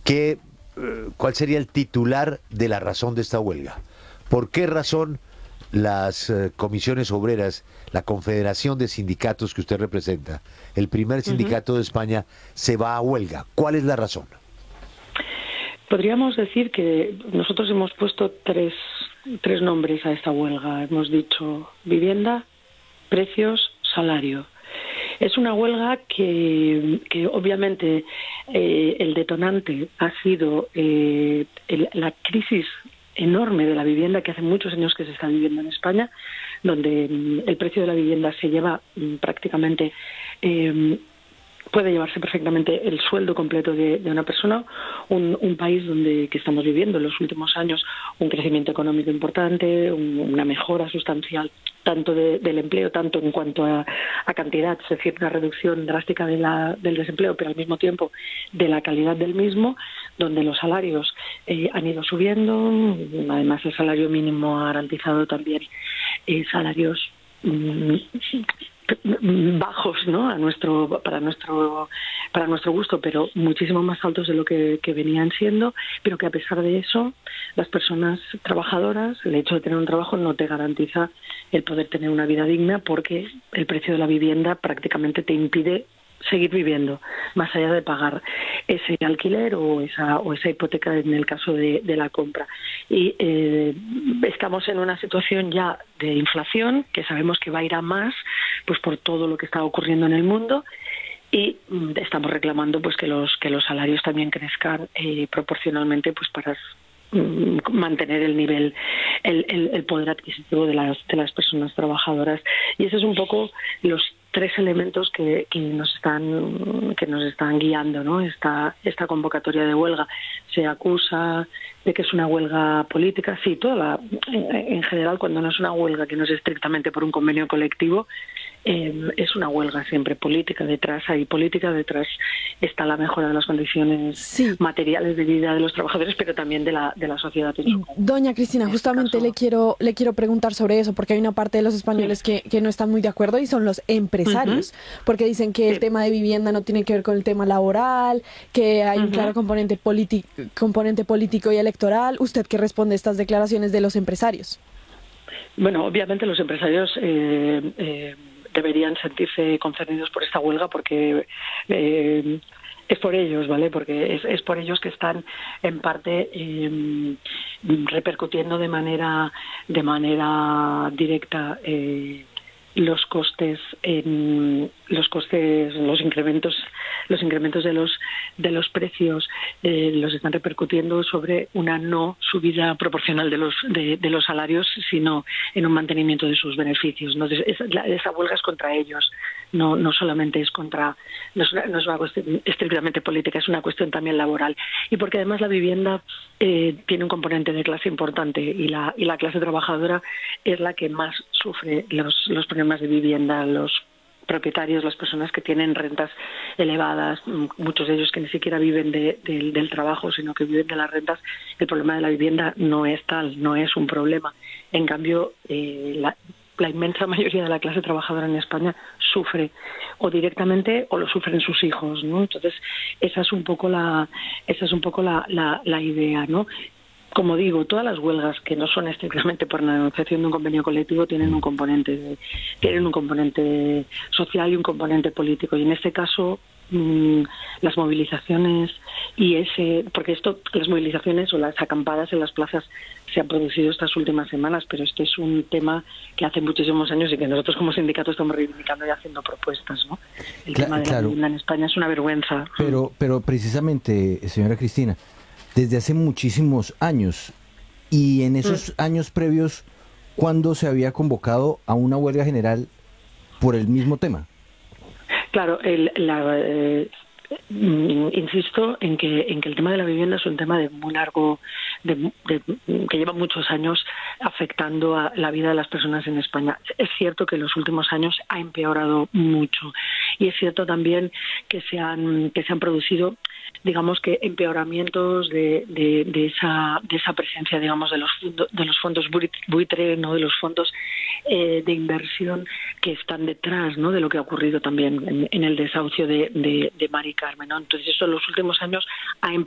¿Cuál sería el titular de la razón de esta huelga? ¿Por qué razón las comisiones obreras, la confederación de sindicatos que usted representa, el primer sindicato de España, se va a huelga? ¿Cuál es la razón? Podríamos decir que nosotros hemos puesto tres nombres a esta huelga. Hemos dicho vivienda, precios, salario. Es una huelga que obviamente el detonante ha sido la crisis enorme de la vivienda que hace muchos años que se está viviendo en España, donde el precio de la vivienda se lleva prácticamente... puede llevarse perfectamente el sueldo completo de una persona, un país que estamos viviendo en los últimos años un crecimiento económico importante, una mejora sustancial tanto del empleo, tanto en cuanto a cantidad, es decir, una reducción drástica del desempleo, pero al mismo tiempo de la calidad del mismo, donde los salarios han ido subiendo, además el salario mínimo ha garantizado también salarios bajos, ¿no? Para nuestro gusto, pero muchísimo más altos de lo que venían siendo, pero que a pesar de eso, las personas trabajadoras, el hecho de tener un trabajo no te garantiza el poder tener una vida digna, porque el precio de la vivienda prácticamente te impide seguir viviendo, más allá de pagar ese alquiler o esa hipoteca en el caso de la compra. Y estamos en una situación ya de inflación, que sabemos que va a ir a más, pues por todo lo que está ocurriendo en el mundo, y estamos reclamando pues que los salarios también crezcan proporcionalmente, pues para mantener el nivel, el poder adquisitivo de las personas trabajadoras. Y ese es un poco los tres elementos que nos están guiando, ¿no? Esta convocatoria de huelga. Se acusa de que es una huelga política. Sí, en general, cuando no es una huelga que no es estrictamente por un convenio colectivo, es una huelga siempre política. Detrás hay política, detrás está la mejora de las condiciones materiales de vida de los trabajadores, pero también de la sociedad en su conjunto. Doña Cristina, justamente le quiero preguntar sobre eso, porque hay una parte de los españoles que no están muy de acuerdo, y son los empresarios, porque dicen que el tema de vivienda no tiene que ver con el tema laboral, que hay un claro componente político y electoral. ¿Usted qué responde a estas declaraciones de los empresarios? Bueno, obviamente los empresarios deberían sentirse concernidos por esta huelga, porque es por ellos, ¿vale? Porque es por ellos que están en parte repercutiendo de manera directa los incrementos de los precios los están repercutiendo sobre una no subida proporcional de los salarios, sino en un mantenimiento de sus beneficios. Entonces, esa huelga es contra ellos, no solamente es contra, no es una cuestión estrictamente política, es una cuestión también laboral. Y porque además la vivienda tiene un componente de clase importante, y la clase trabajadora es la que más sufre los problemas de vivienda, los propietarios, las personas que tienen rentas elevadas, muchos de ellos que ni siquiera viven del trabajo, sino que viven de las rentas. El problema de la vivienda no es tal, no es un problema. En cambio, la inmensa mayoría de la clase trabajadora en España sufre o directamente o lo sufren sus hijos, ¿no? Entonces, esa es un poco la idea, ¿no? Como digo, todas las huelgas que no son estrictamente por la negociación de un convenio colectivo tienen un componente social y un componente político. Y en este caso, las movilizaciones las movilizaciones o las acampadas en las plazas se han producido estas últimas semanas, pero este es un tema que hace muchísimos años y que nosotros como sindicato estamos reivindicando y haciendo propuestas, ¿no? El tema de la vivienda en España es una vergüenza. Pero precisamente, señora Cristina, desde hace muchísimos años, y en esos años previos, ¿cuándo se había convocado a una huelga general por el mismo tema? Claro, insisto en que el tema de la vivienda es un tema de muy largo, que lleva muchos años afectando a la vida de las personas en España. Es cierto que en los últimos años ha empeorado mucho, y es cierto también que se han producido, digamos, que empeoramientos de esa presencia, digamos, de los fondos buitre, ¿no? De los fondos de inversión que están detrás, ¿no? De lo que ha ocurrido también en el desahucio de Mari Carmen, ¿no? Entonces, eso en los últimos años ha